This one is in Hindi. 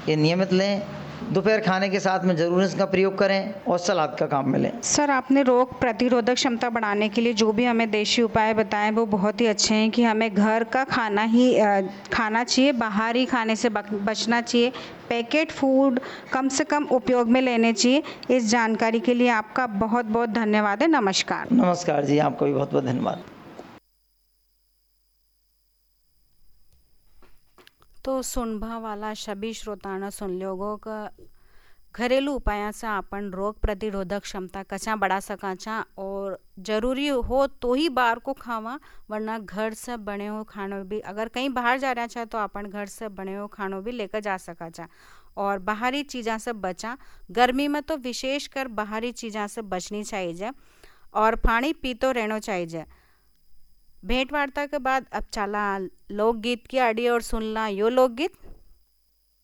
ये नियमित लें। दोपहर खाने के साथ में ज़रूर इसका प्रयोग करें और सलाद का काम में लें। सर, आपने रोग प्रतिरोधक क्षमता बढ़ाने के लिए जो भी हमें देशी उपाय बताए वो बहुत ही अच्छे हैं कि हमें घर का खाना ही खाना चाहिए, बाहरी खाने से बचना चाहिए, पैकेट फूड कम से कम उपयोग में लेने चाहिए। इस जानकारी के लिए आपका बहुत बहुत धन्यवाद है। नमस्कार। नमस्कार जी, आपका भी बहुत बहुत धन्यवाद। तो सुनभा वाला सभी श्रोतांना सुनल्योगो का घरेलू उपायाचा आपण रोग प्रतिरोधक क्षमता कसा बढ़ा सकाचा और जरूरी हो तो ही बाहर को खावा, वरना घर से बने हुए खानों भी, अगर कहीं बाहर जा रहा चाहे तो अपन घर से बने हुए खानों भी लेकर जा सकाचा और बाहरी चीज़ों से बचा। गर्मी में तो विशेषकर बाहरी चीज़ों से बचनी चाहिए और पानी पीतो रहना चाहिए। भेंट वार्ता के बाद अब चला लोकगीत की आड़ी और सुनला यो लोकगीत।